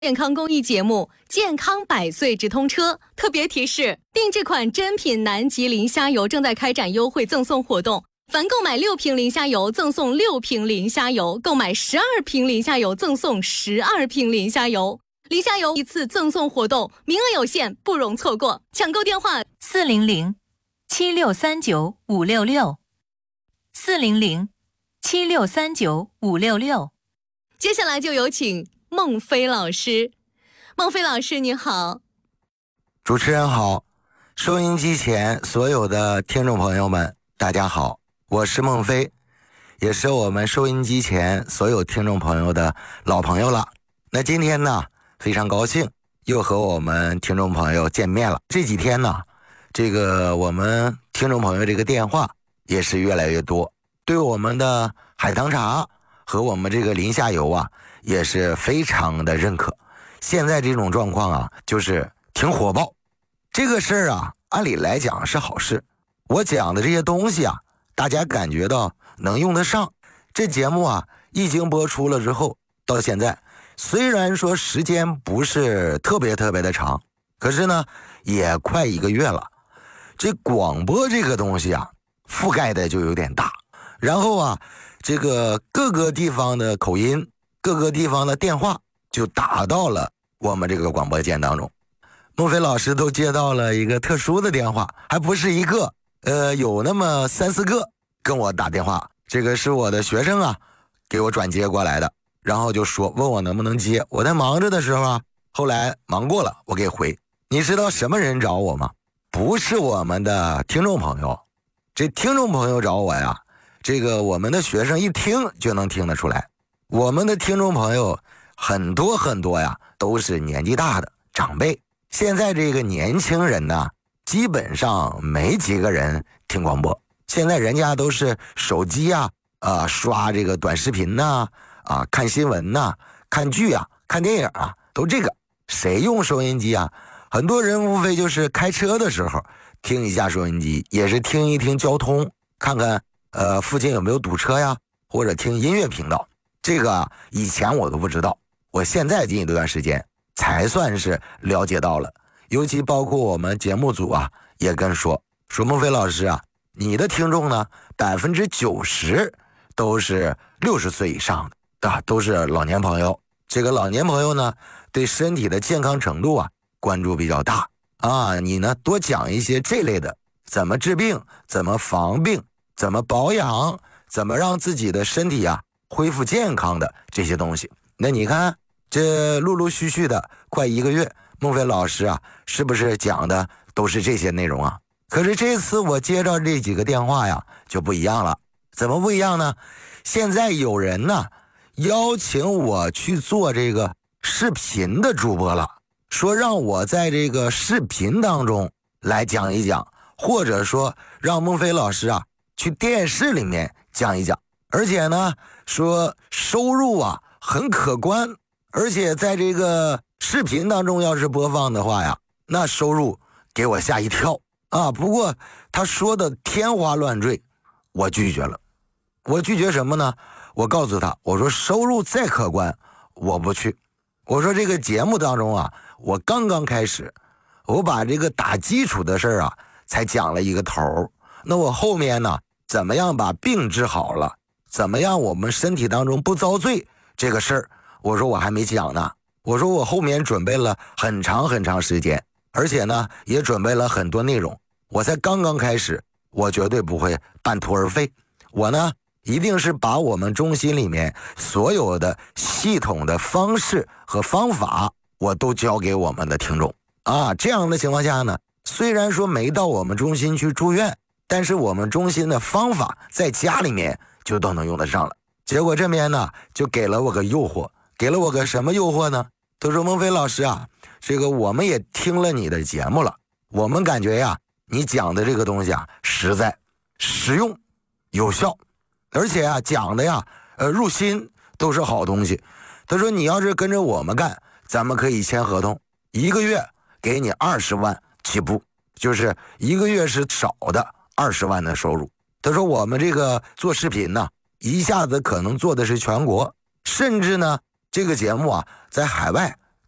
健康公益节目健康100岁直通车特别提示，定制款珍品南极磷虾油正在开展优惠赠送活动，凡购买6瓶磷虾油赠送6瓶磷虾油，购买12瓶磷虾油赠送12瓶磷虾油。磷虾油一次赠送活动，名额有限，不容错过，抢购电话 400-7639-566，400-7639-566。 接下来就有请孟非老师。孟非老师你好。 主持人好，收音机前所有的听众朋友们大家好，我是孟非，也是我们收音机前所有听众朋友的老朋友了。那今天呢，非常高兴又和我们听众朋友见面了。这几天呢，我们听众朋友这个电话也是越来越多，对我们的海棠茶和我们这个磷虾油啊也是非常的认可。现在这种状况啊，就是挺火爆。这个事儿啊，按理来讲是好事。我讲的这些东西啊，大家感觉到能用得上。这节目啊，一经播出了之后，到现在虽然说时间不是特别的长，可是呢，也快1个月了。这广播这个东西啊，覆盖的就有点大。然后啊，这个各个地方的口音，各个地方的电话就打到了我们这个广播间当中。孟非老师都接到了一个特殊的电话，还不是一个，有那么3、4个跟我打电话。这个是我的学生啊，给我转接过来的，然后就说问我能不能接。我在忙着的时候啊，后来忙过了，我给回。你知道什么人找我吗？不是我们的听众朋友。这听众朋友找我呀，我们的学生一听就能听得出来。我们的听众朋友很多呀，都是年纪大的长辈。现在这个年轻人呢，基本上没几个人听广播。现在人家都是手机啊，刷这个短视频呐，看新闻呐，看剧啊，看电影啊，都这个。谁用收音机啊？很多人无非就是开车的时候听一下收音机，也是听一听交通，看看附近有没有堵车呀，或者听音乐频道。这个以前我都不知道，我现在近一段时间才算是了解到了。尤其包括我们节目组啊，也跟说孟非老师啊，你的听众呢90%都是60岁以上的，都是老年朋友。这个老年朋友呢，对身体的健康程度啊关注比较大啊，你呢多讲一些这类的，怎么治病，怎么防病，怎么保养，怎么让自己的身体啊恢复健康的这些东西。那你看这陆陆续续的快1个月，孟非老师啊，是不是讲的都是这些内容啊？可是这次我接到这几个电话呀，就不一样了。怎么不一样呢？现在有人呢邀请我去做这个视频的主播了，说让我在这个视频当中来讲一讲，或者说让孟非老师啊去电视里面讲一讲。而且呢，说收入啊很可观，而且在这个视频当中要是播放的话呀，那收入给我吓一跳啊。不过他说的天花乱坠，我拒绝了。我拒绝什么呢？我告诉他，我说收入再可观我不去。我说这个节目当中啊，我刚刚开始，我把这个打基础的事儿啊才讲了一个头。那我后面呢，怎么样把病治好了，怎么样我们身体当中不遭罪这个事儿，我说我还没讲呢。我说我后面准备了很长时间，而且呢也准备了很多内容，我才刚刚开始，我绝对不会半途而废。我呢一定是把我们中心里面所有的系统的方式和方法我都教给我们的听众啊。这样的情况下呢，虽然说没到我们中心去住院，但是我们中心的方法在家里面就都能用得上了。结果这边呢就给了我个诱惑。给了我个什么诱惑呢？他说孟非老师啊，我们也听了你的节目了，我们感觉呀，你讲的这个东西啊实在实用有效，而且啊讲的呀入心，都是好东西。他说你要是跟着我们干，咱们可以签合同，1个月给你20万起步，就是1个月是少的20万的收入。他说我们这个做视频呢，一下子可能做的是全国，甚至呢这个节目啊在海外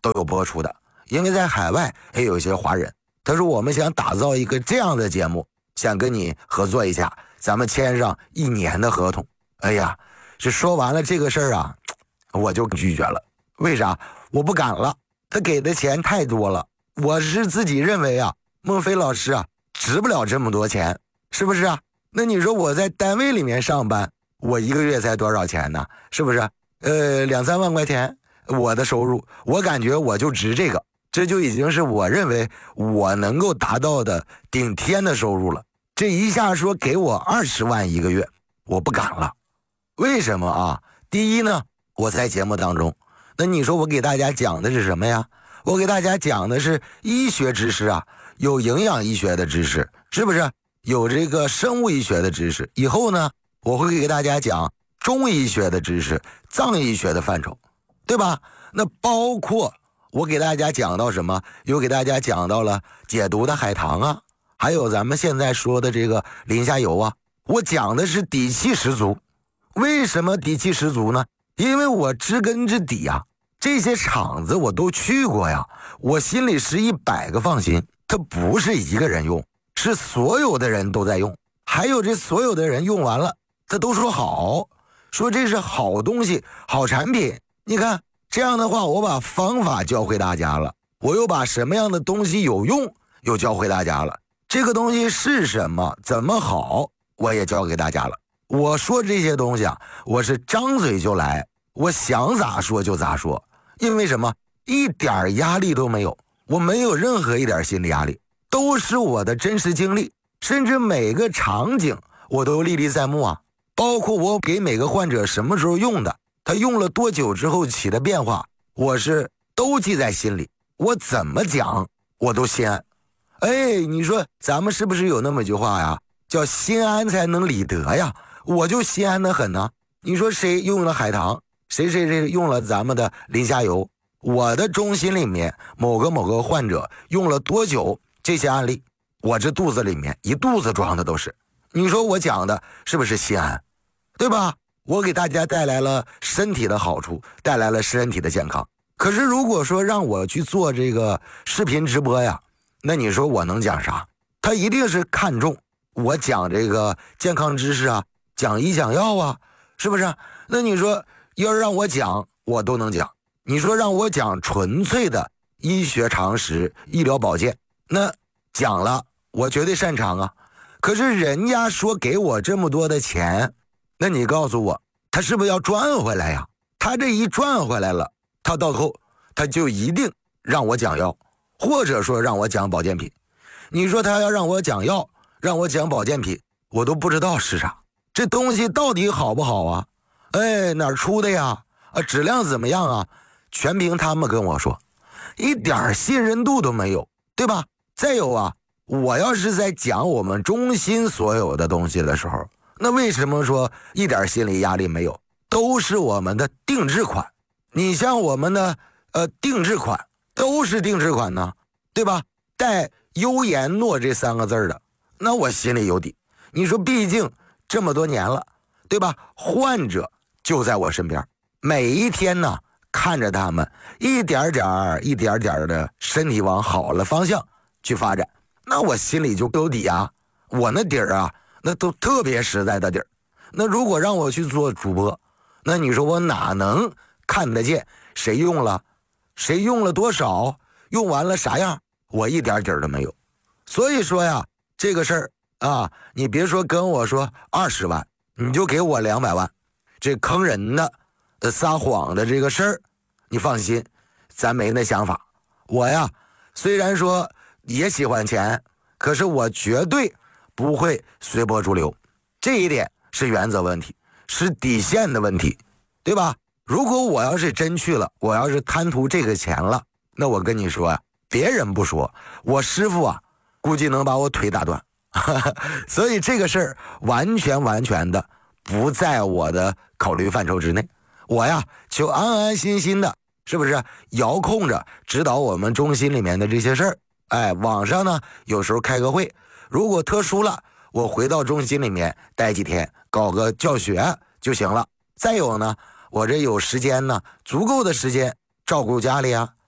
都有播出的。因为在海外也有一些华人，他说我们想打造一个这样的节目，想跟你合作一下，咱们签上1年的合同。哎呀，这说完了这个事儿啊，我就拒绝了。为啥？我不敢了，他给的钱太多了。我是自己认为啊，孟非老师啊，值不了这么多钱，是不是啊？那你说我在单位里面上班，我1个月才多少钱呢？是不是？2-3万块钱我的收入，我感觉我就值这个，这就已经是我认为我能够达到的顶天的收入了。这一下说给我20万1个月，我不敢了。为什么啊？第一呢，我在节目当中，那你说我给大家讲的是什么呀？我给大家讲的是医学知识啊，有营养医学的知识，是不是？有这个生物医学的知识。以后呢，我会给大家讲中医学的知识，藏医学的范畴，对吧？那包括我给大家讲到什么？又给大家讲到了解毒的海棠啊，还有咱们现在说的这个磷虾油啊。我讲的是底气十足。为什么底气十足呢？因为我知根知底啊，这些厂子我都去过呀，我心里是100个放心。它不是一个人用，是所有的人都在用，还有这所有的人用完了，他都说好，说这是好东西，好产品。你看这样的话，我把方法教会大家了，我又把什么样的东西有用又教会大家了，这个东西是什么，怎么好，我也教给大家了。我说这些东西啊，我是张嘴就来，我想咋说就咋说。因为什么？一点压力都没有，我没有任何一点心理压力，都是我的真实经历，甚至每个场景我都历历在目啊。包括我给每个患者什么时候用的，他用了多久之后起的变化，我是都记在心里，我怎么讲我都心安。哎，你说咱们是不是有那么一句话呀，叫心安才能理得呀？我就心安得很呢。你说谁用了海棠，谁用了咱们的磷虾油，我的中心里面某个患者用了多久，这些案例我这肚子里面一肚子装的都是。你说我讲的是不是心安？对吧？我给大家带来了身体的好处，带来了身体的健康。可是如果说让我去做这个视频直播呀，那你说我能讲啥？他一定是看重我讲这个健康知识啊，讲医讲药啊，是不是？那你说要是让我讲，我都能讲。你说让我讲纯粹的医学常识、医疗保健，那讲了我绝对擅长啊。可是人家说给我这么多的钱，那你告诉我，他是不是要赚回来呀？他这一赚回来了，他到后他就一定让我讲药，或者说让我讲保健品。你说他要让我讲药，让我讲保健品，我都不知道是啥。这东西到底好不好啊？哎，哪儿出的呀？质量怎么样啊？全凭他们跟我说，一点信任度都没有，对吧？再有啊，我要是在讲我们中心所有的东西的时候，那为什么说一点心理压力没有？都是我们的定制款。你像我们的定制款，都是定制款呢，对吧？带优颜诺这3个字的，那我心里有底。你说毕竟这么多年了，对吧？患者就在我身边，每一天呢，看着他们一点点的身体往好了方向去发展，那我心里就有底啊。我那底儿啊，那都特别实在的底儿。那如果让我去做主播，那你说我哪能看得见谁用了，谁用了多少，用完了啥样，我一点底儿都没有。所以说呀，这个事儿啊，你别说跟我说20万，你就给我200万，这坑人的撒谎的这个事儿，你放心，咱没那想法。我呀，虽然说也喜欢钱，可是我绝对不会随波逐流，这一点是原则问题，是底线的问题，对吧？如果我要是真去了，我要是贪图这个钱了，那我跟你说呀，别人不说，我师傅啊，估计能把我腿打断。所以这个事儿完全的不在我的考虑范畴之内。我呀就安安心心的，是不是遥控着指导我们中心里面的这些事儿？哎，网上呢有时候开个会，如果特殊了，我回到中心里面待几天，搞个教学就行了。再有呢，我这有时间呢，足够的时间照顾家里啊，